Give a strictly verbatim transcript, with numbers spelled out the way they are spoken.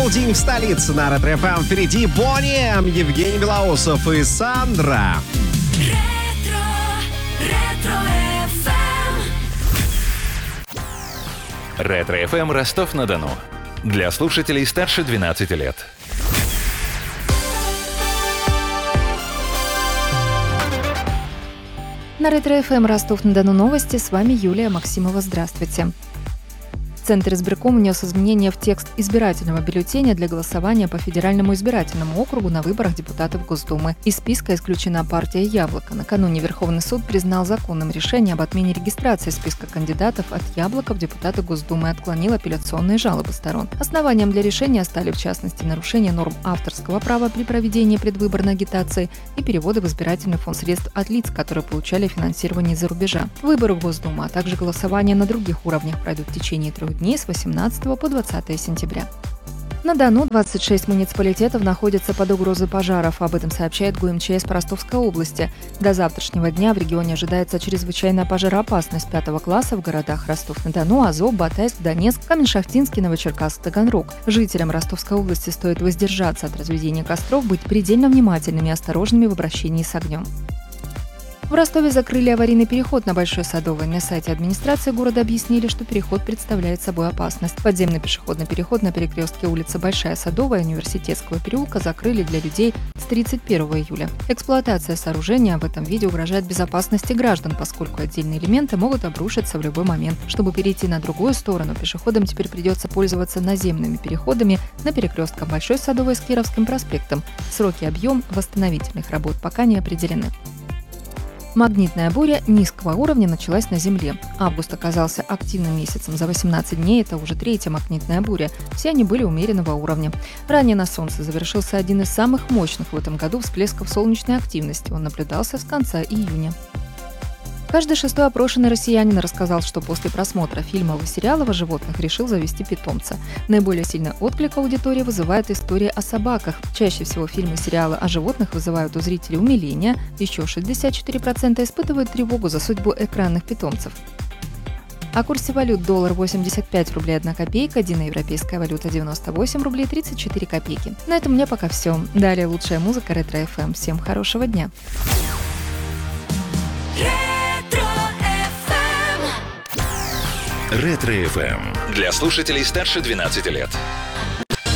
Полдень в столице на Ретро-эф эм. Впереди Бонни, Евгений Белоусов и Сандра. Ретро, Ретро-эф эм. Ретро-эф эм Ростов-на-Дону. Для слушателей старше двенадцати лет. На Ретро-эф эм Ростов-на-Дону новости. С вами Юлия Максимова. Здравствуйте. Центр избирком внес изменения в текст избирательного бюллетеня для голосования по федеральному избирательному округу на выборах депутатов Госдумы. Из списка исключена партия «Яблоко». Накануне Верховный суд признал законным решение об отмене регистрации списка кандидатов от «Яблока» в депутаты Госдумы и отклонил апелляционные жалобы сторон. Основанием для решения стали, в частности, нарушение норм авторского права при проведении предвыборной агитации и переводы в избирательный фонд средств от лиц, которые получали финансирование из-за рубежа. Выборы в Госдуму, а также голосование на других уровнях пройдут в течение трех дней с восемнадцатого по двадцатое сентября. На Дону двадцать шесть муниципалитетов находятся под угрозой пожаров. Об этом сообщает ГУМЧС по Ростовской области. До завтрашнего дня в регионе ожидается чрезвычайная пожароопасность пятого класса в городах Ростов-на-Дону, Азов, Батайск, Донецк, Камень-Шахтинский, Новочеркасск, Таганрог. Жителям Ростовской области стоит воздержаться от разведения костров, быть предельно внимательными и осторожными в обращении с огнем. В Ростове закрыли аварийный переход на Большой Садовой. На сайте администрации города объяснили, что переход представляет собой опасность. Подземный пешеходный переход на перекрестке улицы Большая Садовая и Университетского переулка закрыли для людей с тридцать первого июля. Эксплуатация сооружения в этом виде угрожает безопасности граждан, поскольку отдельные элементы могут обрушиться в любой момент. Чтобы перейти на другую сторону, пешеходам теперь придется пользоваться наземными переходами на перекрестках Большой Садовой с Кировским проспектом. Сроки и объем восстановительных работ пока не определены. Магнитная буря низкого уровня началась на Земле. Август оказался активным месяцем. За восемнадцать дней это уже третья магнитная буря. Все они были умеренного уровня. Ранее на Солнце завершился один из самых мощных в этом году всплесков солнечной активности. Он наблюдался с конца июня. Каждый шестой опрошенный россиянин рассказал, что после просмотра фильмов и сериалов о животных решил завести питомца. Наиболее сильный отклик аудитории вызывает история о собаках. Чаще всего фильмы и сериалы о животных вызывают у зрителей умиление, еще шестьдесят четыре процента испытывают тревогу за судьбу экранных питомцев. О курсе валют: доллар восемьдесят пять рублей одна копейка, один европейская валюта девяносто восемь рублей тридцать четыре копейки. На этом у меня пока все. Далее лучшая музыка Ретро-эф эм. Всем хорошего дня! Ретро-эф эм. Для слушателей старше двенадцати лет.